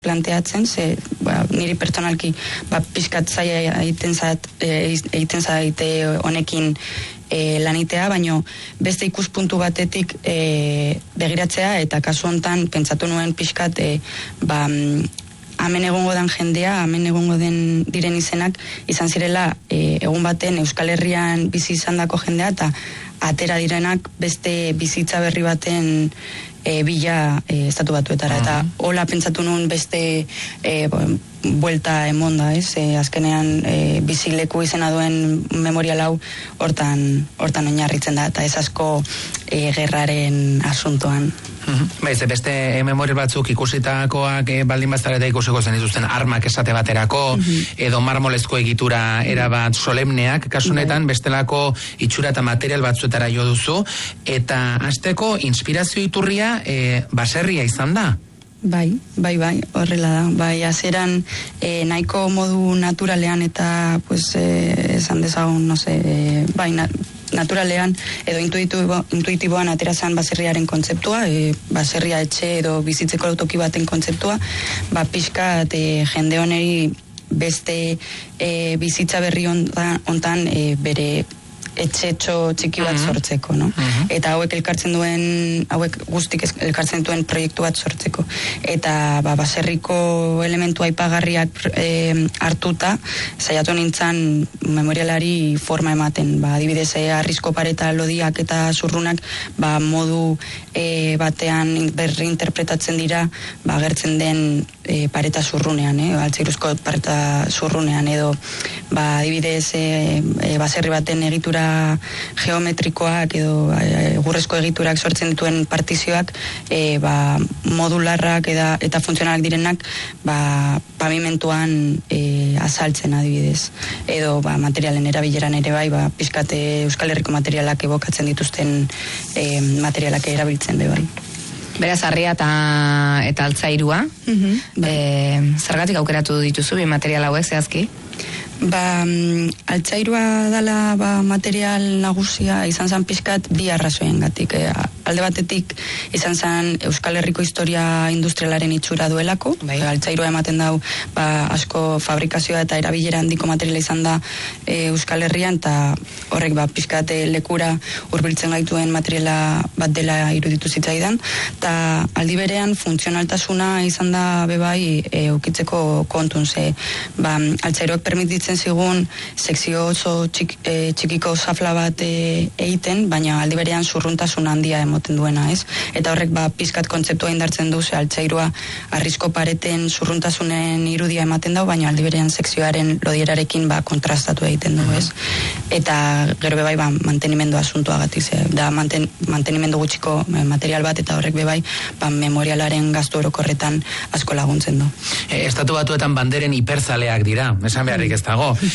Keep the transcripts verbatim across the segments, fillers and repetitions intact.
planteatzen, ze ba, niri pertsonalki ba, pixkat zaila egiten zait, egiten zaite honekin e, lanitea, baino beste ikuspuntu batetik e, begiratzea, eta kasu hontan pentsatu nuen pixkat e, ba, hemen egongo den jendea, hemen egongo den diren izenak izan zirela e, egun baten Euskal Herrian bizi izandako jendea, eta atera direnak beste bizitza berri baten E, bila e, estatu batuetara, uh-huh. Eta hola pentsatu nuen beste e, buelta emonda, ez? E, azkenean e, bizileku izena duen memorial hau hortan, hortan oinarritzen da, eta ez asko e, gerraren asuntoan. Uh-huh. Baiz, beste e, memorial batzuk ikusitakoak e, baldin bazareta ikusiko zen dituzten armak esate baterako, uh-huh. Edo marmolezko egitura erabat solemneak, kasunetan uh-huh. Bestelako itxura eta material batzuetara jo duzu, eta hasteko inspirazio iturria e, baserria izan da? Bai, bai, bai, horrela da. Bai, azeran e, nahiko modu naturalean eta, pues, e, esan dezagun, no se, e, bai, na, naturalean edo intuitibo, intuitiboan aterazan baserriaren kontzeptua, e, baserria etxe edo bizitzeko autoki baten kontzeptua, ba, pixkat e, jende honeri beste e, bizitza berri ontan, ontan e, bere etxetxo txiki bat sortzeko, no? Uh-huh. Eta hauek elkartzen duen, hauek guztik elkartzen duen proiektu bat sortzeko. Eta ba, baserriko elementu aipagarriak e, hartuta, saiatu nintzen memorialari forma ematen. Ba, adibidez, e, arrizko pareta lodiak eta zurrunak ba, modu e, batean berri interpretatzen dira, ba, agertzen den e, pareta zurrunean, eh? Altzairuzko pareta zurrunean, edo ba, adibidez e, e, baserri baten egitura geometrikoak edo egurrezko egiturak sortzen dituen partizioak e, ba, modularrak eta, eta funtzionalak direnak ba, pavimentuan e, azaltzen adibidez. Edo ba, materialen erabileran ere bai, ba, pixkate Euskal Herriko materialak evokatzen dituzten e, materialak erabiltzen be bai. Beraz, harria eta, eta altzairua. Uh-huh, bai. e, zergatik aukeratu dituzu bi material hauek zehazki? Ba, altzairua dala ba, material nagusia izan zan pixkat bi arrazoengatik. E, alde batetik izan zan Euskal Herriko historia industrialaren itxura duelako. Bai. Altzairua ematen dau ba, asko fabrikazioa eta erabilera handiko materiala izan da e, Euskal Herrian, eta horrek ba, pixkat lekura hurbiltzen gaituen materiala bat dela iruditu zitzaidan. Eta aldi berean funtzionaltasuna izan da bebai e, ukitzeko kontun, ze ba, altzairuak permititzen zigun sekzio oso txik, e, txikiko zafla bat e, egiten, baina aldi berean zurruntasun handia emoten duena, ez? Eta horrek ba, pizkat kontzeptua indartzen du, ze altzairua arrizko pareten zurruntasunen irudia ematen dau, baina aldi berean sekzioaren lodierarekin ba, kontrastatu egiten du, ez? Eta gero bebai ba, mantenimendu asuntuagatik, ze da manten, mantenimendu gutxiko material bat, eta horrek bebai ba, memorialaren gastu orokorretan asko laguntzen du. E, estatu batuetan banderen hiperzaleak dira, esan beharrik ez dago.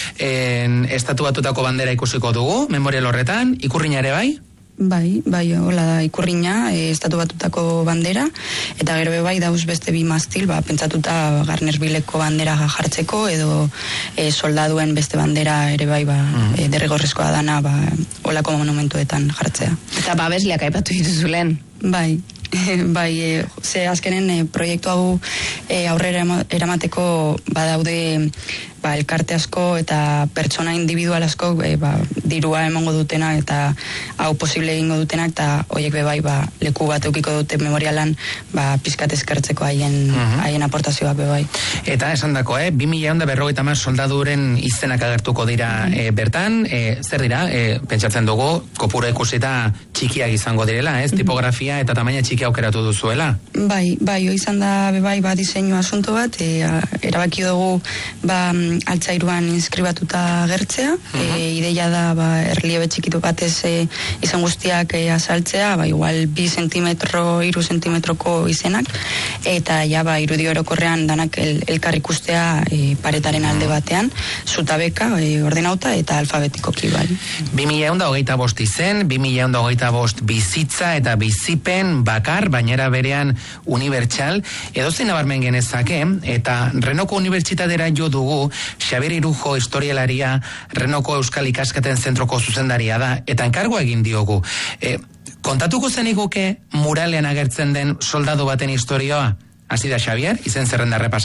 En, estatu batutako bandera ikusiko dugu, memorial horretan, ikurrina ere bai? Bai, bai, hola da, ikurrina, e, estatu batutako bandera, eta gero bai dauz beste bi mastil, ba, pentsatuta Garnersbileko bandera jartzeko, edo e, soldaduen beste bandera ere bai, ba, uh-huh. e, derrigorrezkoa dana, ba, holako monumentuetan jartzea. Eta babesleak aipatu dituzu lehen? Bai. Bai, e, ze azkenen e, proiektu hau e, aurrera eramateko badaude ba, elkarte asko eta pertsona individual asko e, ba, dirua emango dutena eta hau posible egingo dutenak, eta horiek bebai ba, leku bat eukiko dute memorialan ba, pizkat eskertzeko haien, uh-huh. haien aportazioak bebai. Eta esan dako, eh? bi mila berrogeita hamar soldaduren izenak agertuko dira uh-huh. e, bertan, e, zer dira, e, pentsatzen dugu, kopura ikusita txikiak izango direla, ez? Uh-huh. Tipografia eta tamaina txiki aukeratu duzuela? Bai, bai, izan da bebai ba, diseinu asunto bat, e, a, erabaki dugu ba, altzairuan inskribatuta gertzea, uh-huh. e, ideia da ba, erliebe txikitu batez e, izan guztiak e, azaltzea, ba, igual bi sentimetro, iru sentimetroko izenak, eta ja ba, irudi orokorrean danak el, elkar ikustea e, paretaren alde batean, zutabeka, e, ordenauta eta alfabetikoki bai. bi mila hogeita bost izen, bi mila hogeita bost bizitza eta bizipen bakar, bainera berean unibertsal, edozein nabarmen genezake, eta Renoko Unibertsitatera jo dugu Xabier Irujo historialaria, Renoko Euskal Ikasketen Zentroko zuzendaria da, eta enkargoa egin diogu. E, kontatuko zeniguke muralean agertzen den soldadu baten historioa? hasi da Xabier, izen zerrenda